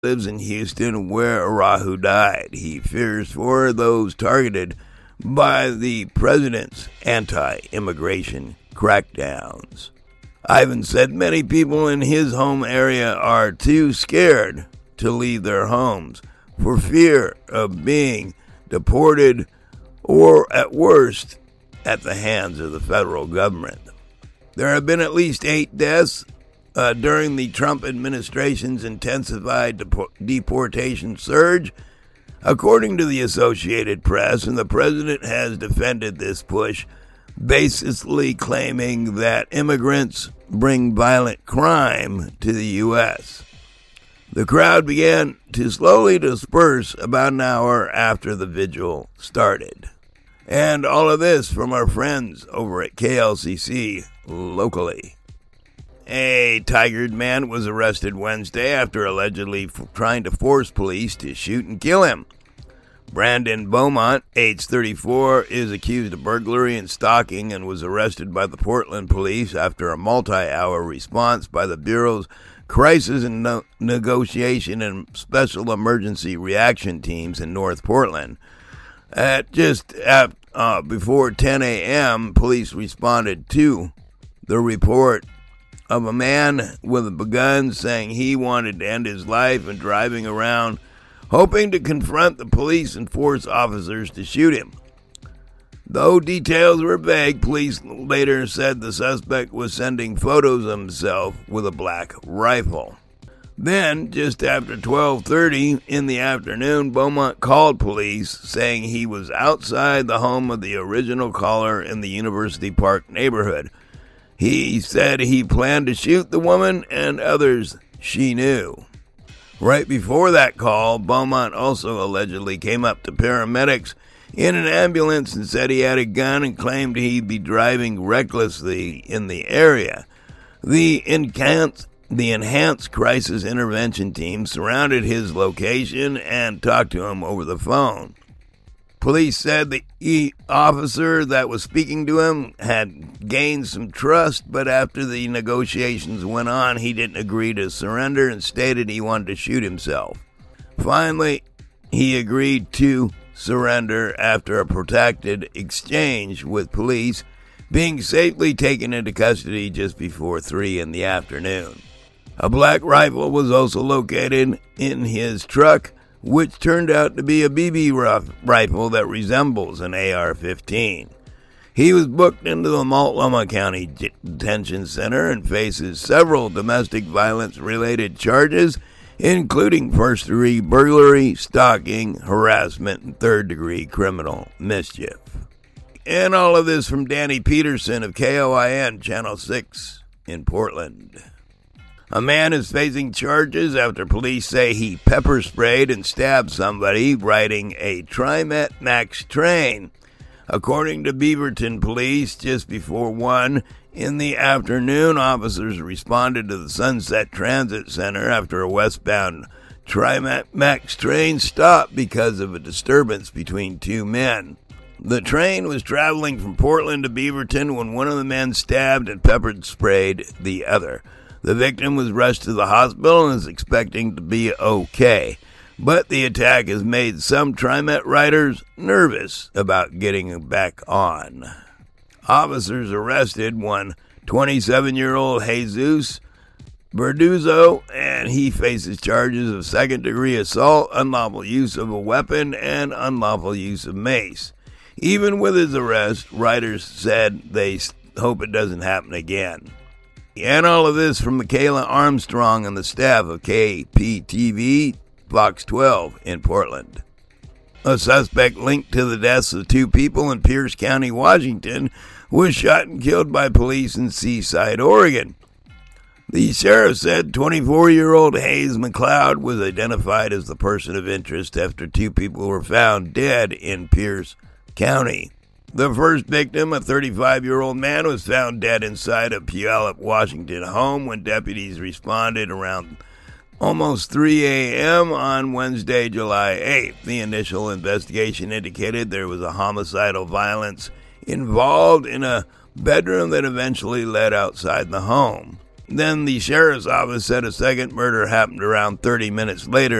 lives in Houston, where Arahu died. He fears for those targeted by the president's anti-immigration crackdowns. Ivan said many people in his home area are too scared to leave their homes for fear of being deported or, at worst, at the hands of the federal government. There have been at least 8 deaths during the Trump administration's intensified deportation surge, according to the Associated Press, and the president has defended this push, basically claiming that immigrants bring violent crime to the U.S. The crowd began to slowly disperse about an hour after the vigil started. And all of this from our friends over at KLCC locally. A tigered man was arrested Wednesday after allegedly trying to force police to shoot and kill him. Brandon Beaumont, age 34, is accused of burglary and stalking and was arrested by the Portland police after a multi-hour response by the Bureau's Crisis and Negotiation and Special Emergency Reaction Teams in North Portland. At just before 10 a.m., police responded to the report of a man with a gun saying he wanted to end his life and driving around hoping to confront the police and force officers to shoot him. Though details were vague, police later said the suspect was sending photos of himself with a black rifle. Then, just after 12:30 in the afternoon, Beaumont called police saying he was outside the home of the original caller in the University Park neighborhood. He said he planned to shoot the woman and others she knew. Right before that call, Beaumont also allegedly came up to paramedics in an ambulance and said he had a gun and claimed he'd be driving recklessly in the area. The Enhanced Crisis Intervention Team surrounded his location and talked to him over the phone. Police said the officer that was speaking to him had gained some trust, but after the negotiations went on, he didn't agree to surrender and stated he wanted to shoot himself. Finally, he agreed to surrender after a protracted exchange with police, being safely taken into custody just before 3 in the afternoon. A black rifle was also located in his truck, which turned out to be a BB rifle that resembles an AR-15. He was booked into the Multnomah County Detention Center and faces several domestic violence-related charges, including first-degree burglary, stalking, harassment, and third-degree criminal mischief. And all of this from Danny Peterson of KOIN Channel 6 in Portland. A man is facing charges after police say he pepper sprayed and stabbed somebody riding a TriMet Max train. According to Beaverton Police, just before 1 in the afternoon, officers responded to the Sunset Transit Center after a westbound TriMet Max train stopped because of a disturbance between 2 men. The train was traveling from Portland to Beaverton when one of the men stabbed and pepper sprayed the other. The victim was rushed to the hospital and is expecting to be okay, but the attack has made some TriMet riders nervous about getting back on. Officers arrested one 27-year-old Jesus Verduzzo, and he faces charges of second-degree assault, unlawful use of a weapon, and unlawful use of mace. Even with his arrest, riders said they hope it doesn't happen again. And all of this from Michaela Armstrong and the staff of KPTV, Fox 12 in Portland. A suspect linked to the deaths of 2 people in Pierce County, Washington, was shot and killed by police in Seaside, Oregon. The sheriff said 24-year-old Hayes McLeod was identified as the person of interest after 2 people were found dead in Pierce County. The first victim, a 35-year-old man, was found dead inside a Puyallup, Washington home when deputies responded around almost 3 a.m. on Wednesday, July 8th. The initial investigation indicated there was a homicidal violence involved in a bedroom that eventually led outside the home. Then the sheriff's office said a second murder happened around 30 minutes later